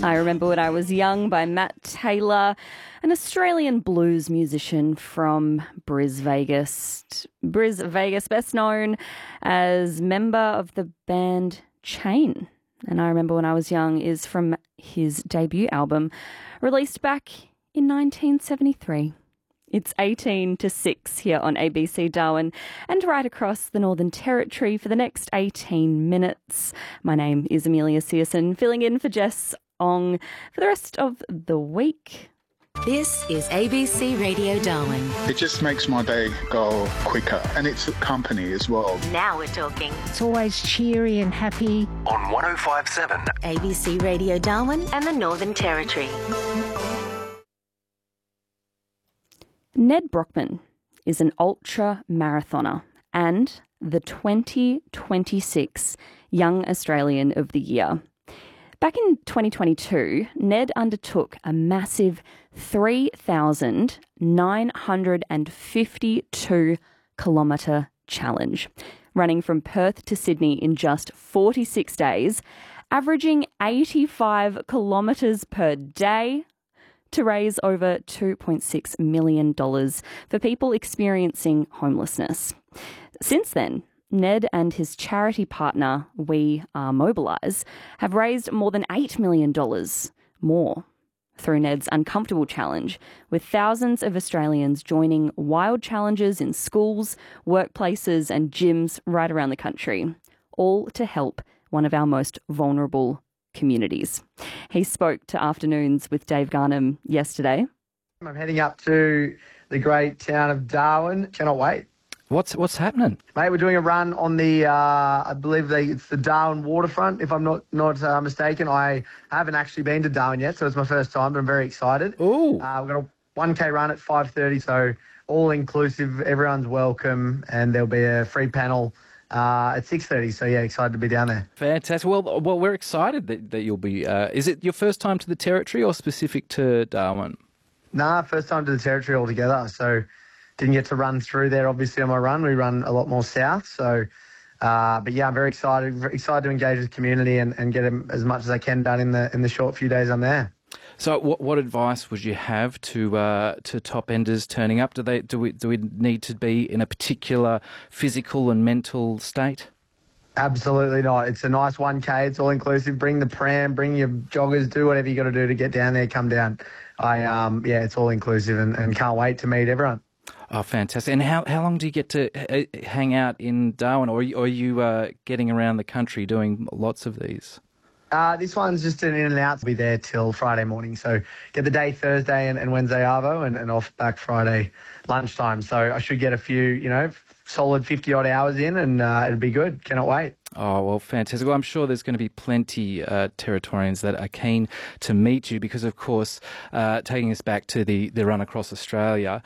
I Remember When I Was Young by Matt Taylor, an Australian blues musician from Bris Vegas. Bris Vegas, best known as member of the band Chain. And I Remember When I Was Young is from his debut album, released back in 1973. It's 18 to 6 here on ABC Darwin and right across the Northern Territory for the next 18 minutes. My name is Amelia Searson, filling in for Jess Ong for the rest of the week. This is ABC Radio Darwin. It just makes my day go quicker, and it's company as well. Now we're talking. It's always cheery and happy. On 105.7 ABC Radio Darwin and the Northern Territory. Ned Brockman is an ultra marathoner and the 2026 Young Australian of the Year. Back in 2022, Ned undertook a massive 3,952 kilometre challenge, running from Perth to Sydney in just 46 days, averaging 85 kilometres per day, to raise over $2.6 million for people experiencing homelessness. Since then, Ned and his charity partner, We Are Mobilise, have raised more than $8 million more through Ned's Uncomfortable Challenge, with thousands of Australians joining wild challenges in schools, workplaces and gyms right around the country, all to help one of our most vulnerable communities. He spoke to Afternoons with Dave Garnham yesterday. I'm heading up to the great town of Darwin. Cannot wait. What's happening? Mate, we're doing a run on the, I believe it's the Darwin waterfront, if I'm not mistaken. I haven't actually been to Darwin yet, so it's my first time, but I'm very excited. Ooh. We've got a 1K run at 5:30, so all inclusive, everyone's welcome, and there'll be a free panel at 6:30, so yeah, excited to be down there. Fantastic. Well, we're excited that you'll be... is it your first time to the Territory or specific to Darwin? Nah, first time to the Territory altogether, so didn't get to run through there, obviously, on my run. We run a lot more south, so... but yeah, I'm very excited to engage with the community and get as much as I can done in the short few days I'm there. So what advice would you have to top enders turning up? Do we need to be in a particular physical and mental state? Absolutely not. It's a nice 1K. It's all inclusive. Bring the pram, bring your joggers, do whatever you got to do to get down there, come down. It's all inclusive and can't wait to meet everyone. Oh, fantastic. And how long do you get to hang out in Darwin, or are you getting around the country doing lots of these? This one's just an in and out. I'll be there till Friday morning. So get the day Thursday and Wednesday arvo and off back Friday lunchtime. So I should get a few, solid 50-odd hours in and it'll be good. Cannot wait. Oh, well, fantastic. Well, I'm sure there's going to be plenty Territorians that are keen to meet you because, of course, taking us back to the run across Australia,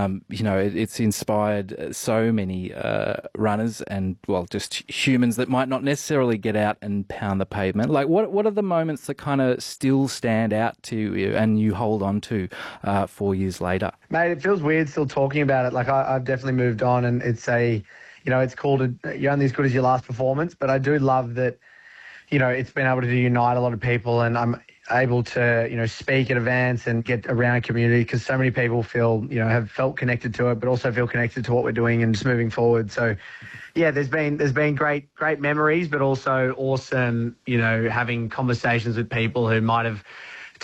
it's inspired so many runners and, well, just humans that might not necessarily get out and pound the pavement. Like, what are the moments that kind of still stand out to you and you hold on to 4 years later? Mate, it feels weird still talking about it. Like, I've definitely moved on, and it's it's called you're only as good as your last performance, but I do love that, it's been able to unite a lot of people, and I'm able to, speak at events and get around community because so many people have felt connected to it, but also feel connected to what we're doing and just moving forward. So, yeah, there's been great memories, but also awesome, having conversations with people who might have